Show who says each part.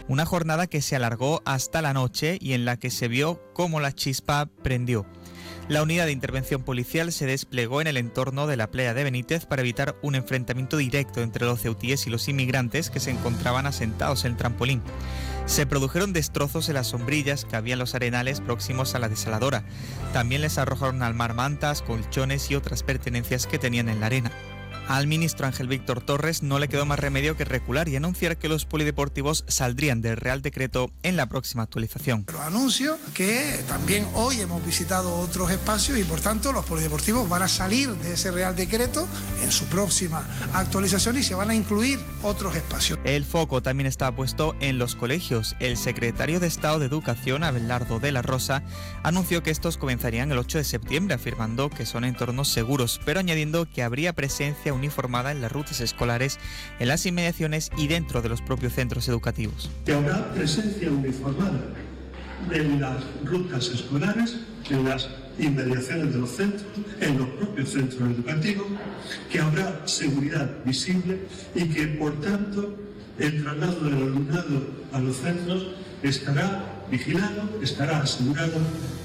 Speaker 1: Una jornada que se alargó hasta la noche y en la que se vio cómo la chispa prendió. La unidad de intervención policial se desplegó en el entorno de la playa de Benítez para evitar un enfrentamiento directo entre los ceutíes y los inmigrantes que se encontraban asentados en el trampolín. Se produjeron destrozos en las sombrillas que había en los arenales próximos a la desaladora. También les arrojaron al mar mantas, colchones y otras pertenencias que tenían en la arena. Al ministro Ángel Víctor Torres no le quedó más remedio que recular y anunciar que los polideportivos saldrían del Real Decreto en la próxima actualización.
Speaker 2: Pero anuncio que también hoy hemos visitado otros espacios y por tanto los polideportivos van a salir de ese Real Decreto en su próxima actualización y se van a incluir otros espacios.
Speaker 1: El foco también está puesto en los colegios. El secretario de Estado de Educación, Abelardo de la Rosa, anunció que estos comenzarían el 8 de septiembre, afirmando que son entornos seguros, pero añadiendo que habría presencia uniformada en las rutas escolares, en las inmediaciones y dentro de los propios centros educativos.
Speaker 3: Que habrá presencia uniformada en las rutas escolares, en las inmediaciones de los centros, en los propios centros educativos, que habrá seguridad visible y que, por tanto, el traslado del alumnado a los centros estará vigilado, estará asegurado